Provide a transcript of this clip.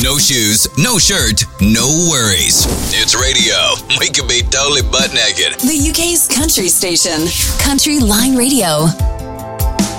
No shoes, no shirt, no worries. It's radio. We can be totally butt naked. The UK's country station, Country Line Radio.